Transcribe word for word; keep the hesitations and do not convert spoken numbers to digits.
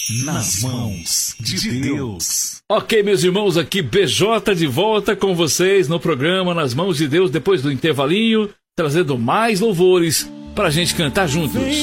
nas mãos de Deus. Ok, meus irmãos, aqui B J de volta com vocês no programa Nas Mãos de Deus, depois do intervalinho, trazendo mais louvores pra gente cantar juntos.